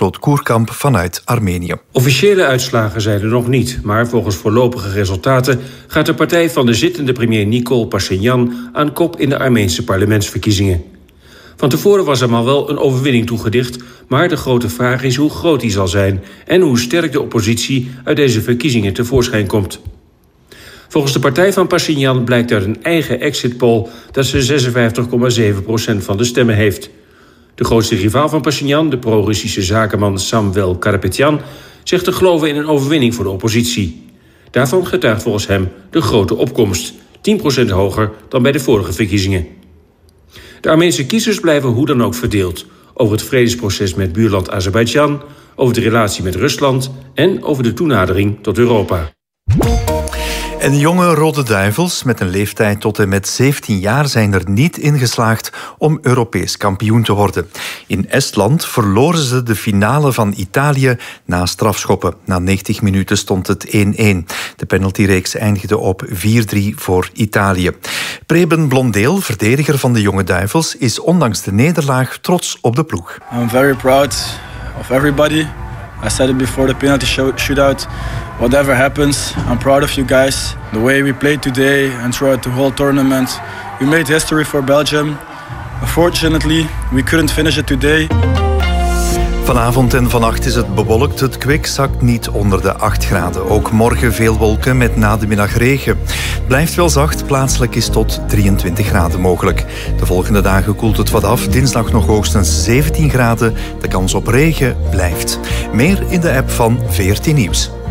Jean-Claude Koerkamp vanuit Armenië. Officiële uitslagen zijn er nog niet, maar volgens voorlopige resultaten gaat de partij van de zittende premier Nikol Pashinyan aan kop in de Armeense parlementsverkiezingen. Van tevoren was hem al wel een overwinning toegedicht, maar de grote vraag is hoe groot die zal zijn en hoe sterk de oppositie uit deze verkiezingen tevoorschijn komt. Volgens de partij van Pashinyan blijkt uit een eigen exit-poll dat ze 56,7% van de stemmen heeft. De grootste rivaal van Pashinyan, de pro-Russische zakenman Samvel Karapetyan, zegt te geloven in een overwinning voor de oppositie. Daarvan getuigt volgens hem de grote opkomst, 10% hoger dan bij de vorige verkiezingen. De Armeense kiezers blijven hoe dan ook verdeeld over het vredesproces met buurland Azerbeidzjan, over de relatie met Rusland en over de toenadering tot Europa. En de jonge Rode Duivels met een leeftijd tot en met 17 jaar zijn er niet in geslaagd om Europees kampioen te worden. In Estland verloren ze de finale van Italië na strafschoppen. Na 90 minuten stond het 1-1. De penaltyreeks eindigde op 4-3 voor Italië. Preben Blondeel, verdediger van de jonge Duivels, is ondanks de nederlaag trots op de ploeg. I'm very proud of everybody. I said it before the penalty shootout. Whatever happens, I'm proud of you guys. The way we played today and throughout the whole tournament, we made history for Belgium. Unfortunately, we couldn't finish it today. Vanavond en vannacht is het bewolkt. Het kwik zakt niet onder de 8 graden. Ook morgen veel wolken met na de middag regen. Het blijft wel zacht. Plaatselijk is tot 23 graden mogelijk. De volgende dagen koelt het wat af. Dinsdag nog hoogstens 17 graden. De kans op regen blijft. Meer in de app van VRT Nieuws.